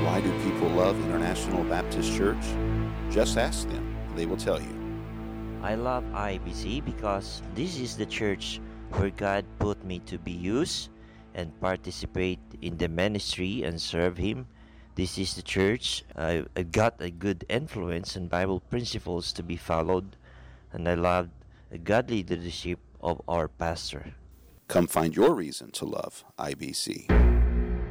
Why do people love International Baptist Church? Just ask them, they will tell you. I love IBC because this is the church where God put me to be used and participate in the ministry and serve Him. This is the church I got a good influence and Bible principles to be followed, and I loved the godly leadership of our pastor. Come find your reason to love IBC.